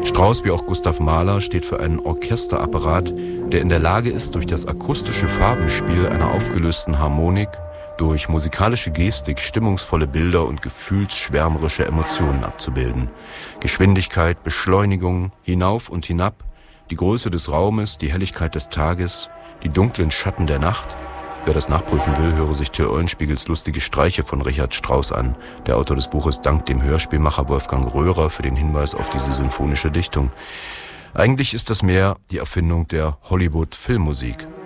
Strauss, wie auch Gustav Mahler, steht für einen Orchesterapparat, der in der Lage ist, durch das akustische Farbenspiel einer aufgelösten Harmonik, durch musikalische Gestik stimmungsvolle Bilder und gefühlsschwärmerische Emotionen abzubilden. Geschwindigkeit, Beschleunigung, hinauf und hinab, die Größe des Raumes, die Helligkeit des Tages, die dunklen Schatten der Nacht. Wer das nachprüfen will, höre sich Till Eulenspiegels Lustige Streiche von Richard Strauss an. Der Autor des Buches dankt dem Hörspielmacher Wolfgang Röhrer für den Hinweis auf diese symphonische Dichtung. Eigentlich ist das mehr die Erfindung der Hollywood-Filmmusik.